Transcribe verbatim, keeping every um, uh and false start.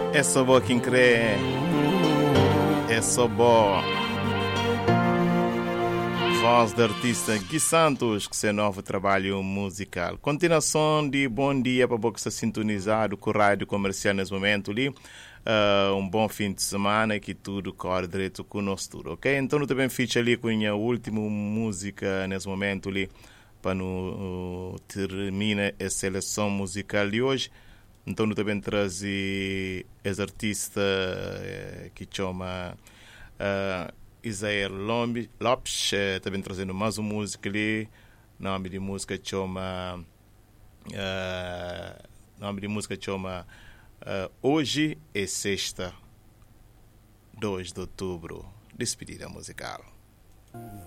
É só boa quem crê. É só boa. Voz do artista Gui Santos, que seu novo trabalho musical. Continuação de bom dia para você que está sintonizado com o rádio comercial nesse momento ali. Uh, um bom fim de semana que tudo corre direito conosco tudo, ok? Então eu também fiz ali com a última música nesse momento ali para no, uh, termina a seleção musical de hoje. Então eu também trazi esse artista uh, que chama uh, Isael Lopes, uh, também trazendo mais uma música ali. Nome de música chama uh, nome de música chama Uh, hoje é sexta, dois de outubro. Despedida musical.